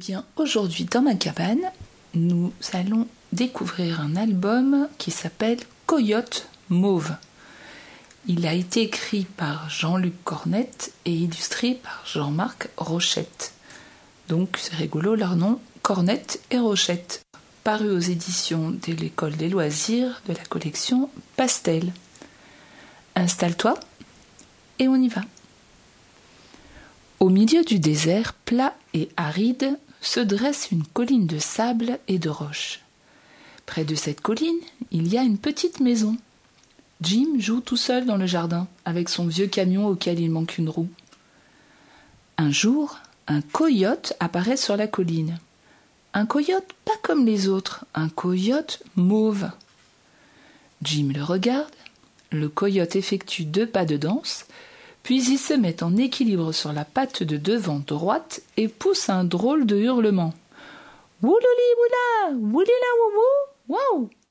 bien, aujourd'hui dans ma cabane, nous allons découvrir un album qui s'appelle Coyote Mauve. Il a été écrit par Jean-Luc Cornette et illustré par Jean-Marc Rochette. Donc c'est rigolo leur nom, Cornette et Rochette. Paru aux éditions de l'École des loisirs de la collection Pastel. Installe-toi et on y va. Au milieu du désert plat et aride se dresse une colline de sable et de roches. Près de cette colline, il y a une petite maison. Jim joue tout seul dans le jardin avec son vieux camion auquel il manque une roue. Un jour, un coyote apparaît sur la colline. Un coyote pas comme les autres, un coyote mauve. Jim le regarde, le coyote effectue 2 pas de danse, puis il se met en équilibre sur la patte de devant droite et pousse un drôle de hurlement. Woulouli woula, woulila woubou, wow!